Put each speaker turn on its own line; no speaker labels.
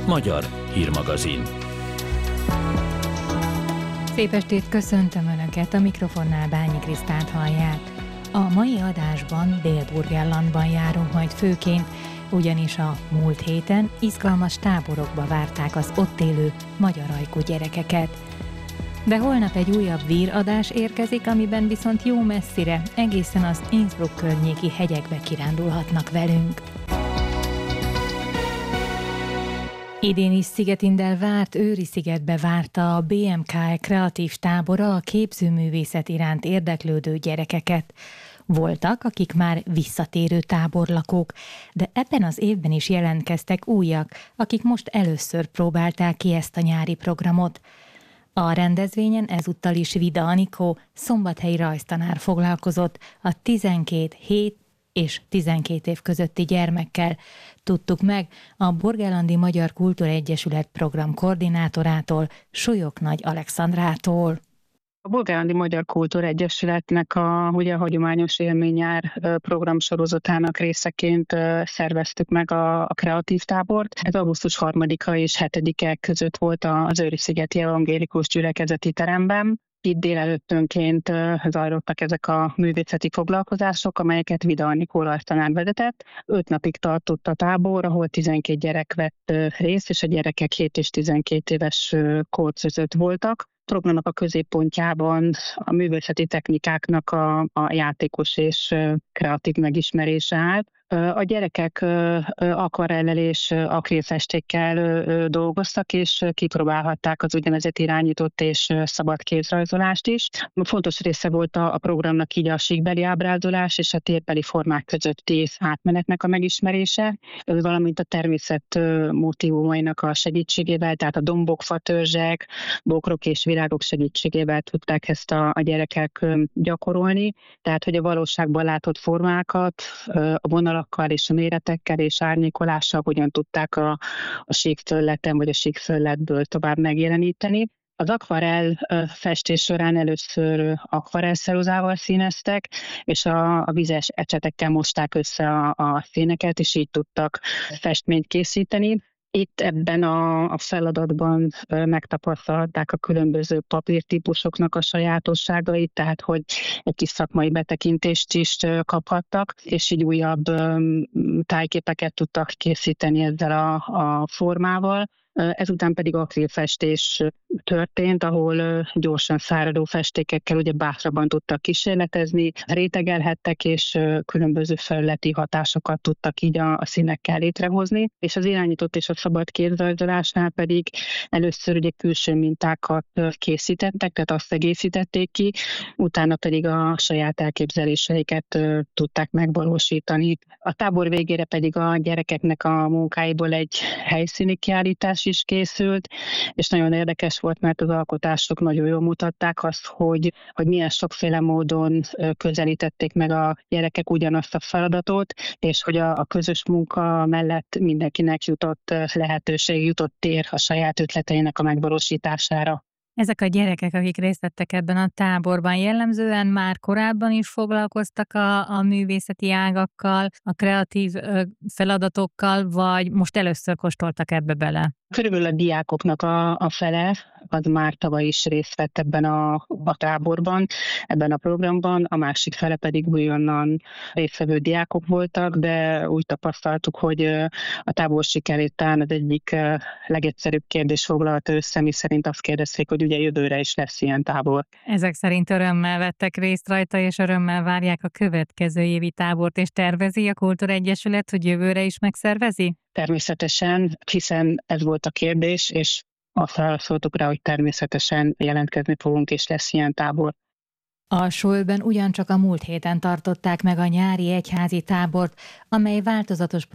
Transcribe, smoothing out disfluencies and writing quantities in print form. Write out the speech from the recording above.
Magyar hírmagazin.
Szép estét, köszöntöm Önöket, a mikrofonnál Bányi Krisztánt hallják. A mai adásban Dél-Burgenlandban járunk majd főként, ugyanis a múlt héten izgalmas táborokba várták az ott élő magyar ajkú gyerekeket. De holnap egy újabb víradás érkezik, amiben viszont jó messzire, egészen az Innsbruck környéki hegyekbe kirándulhatnak velünk. Idén is Szigetindel várt Őri-szigetbe várta a BMK kreatív tábora a képzőművészet iránt érdeklődő gyerekeket. Voltak, akik már visszatérő táborlakók, de ebben az évben is jelentkeztek újak, akik most először próbálták ki ezt a nyári programot. A rendezvényen ezúttal is Vida Anikó, szombathelyi rajztanár foglalkozott a 12 hét és 12 év közötti gyermekkel. Tudtuk meg a Burgenlandi Magyar Kultúraegyesület program koordinátorától, Súlyog Nagy Alexandrától.
A Burgenlandi Magyar Kultúraegyesületnek ugye a hagyományos élménynyár programsorozatának részeként szerveztük meg a kreatív tábort. Ez augusztus 3-a és 7-e között volt az Őri-szigeti Evangélikus Gyülekezeti Teremben. Itt délelőttönként zajlottak ezek a művészeti foglalkozások, amelyeket Vida Anikó rajztanár vezetett. 5 napig tartott a tábor, ahol 12 gyerek vett részt, és a gyerekek 7 és 12 éves kor között voltak. A programnak a középpontjában a művészeti technikáknak a játékos és kreatív megismerése állt. A gyerekek akvarellel és akrilfestékkel dolgoztak, és kipróbálhatták az úgynevezett irányított és szabad kézrajzolást is. Fontos része volt a programnak így a síkbeli ábrázolás és a térbeli formák közötti átmenetnek a megismerése, valamint a természet motívumainak a segítségével, tehát a dombok, fatörzsek, bokrok és virágok segítségével tudták ezt a gyerekek gyakorolni, tehát hogy a valóságban látott formákat, a vonalakkal és a méretekkel és árnyékolással hogyan tudták a síkfölleten vagy a síkfölletből tovább megjeleníteni. Az akvarell festés során először akvarellszeruzával színeztek, és a vizes ecsetekkel mosták össze a színeket, és így tudtak festményt készíteni. Itt ebben a feladatban megtapasztalták a különböző papírtípusoknak a sajátosságait, tehát hogy egy kis szakmai betekintést is kaphattak, és így újabb tájképeket tudtak készíteni ezzel a formával. Ezután pedig akrilfestés történt, ahol gyorsan száradó festékekkel ugye bátrabban tudtak kísérletezni, rétegelhettek, és különböző felületi hatásokat tudtak így a színekkel létrehozni, és az irányított és a szabad kézrajzolásnál pedig először ugye külső mintákat készítettek, tehát azt egészítették ki, utána pedig a saját elképzeléseiket tudták megvalósítani. A tábor végére pedig a gyerekeknek a munkáiból egy helyszíni kiállítás is készült, és nagyon érdekes volt, mert az alkotások nagyon jól mutatták azt, hogy milyen sokféle módon közelítették meg a gyerekek ugyanazt a feladatot, és hogy a közös munka mellett mindenkinek jutott lehetőség, jutott tér a saját ötleteinek a megvalósítására.
Ezek a gyerekek, akik részt vettek ebben a táborban, jellemzően már korábban is foglalkoztak a művészeti ágakkal, a kreatív feladatokkal, vagy most először kóstoltak ebbe bele?
Körülbelül a diákoknak a fele az már tavaly is részt vett ebben a táborban, ebben a programban, a másik fele pedig újonnan résztvevő diákok voltak, de úgy tapasztaltuk, hogy a tábor sikerét talán az egyik legegyszerűbb kérdés foglalta össze, mi szerint azt kérdezték, hogy ugye jövőre is lesz ilyen tábor.
Ezek szerint örömmel vettek részt rajta, és örömmel várják a következő évi tábort, és tervezi a Kultúraegyesület, hogy jövőre is megszervezi?
Természetesen, hiszen ez volt a kérdés, és azt válaszoltuk rá, hogy természetesen jelentkezni fogunk, és lesz ilyen tábor.
A Sólben ugyancsak a múlt héten tartották meg a nyári egyházi tábort, amely változatos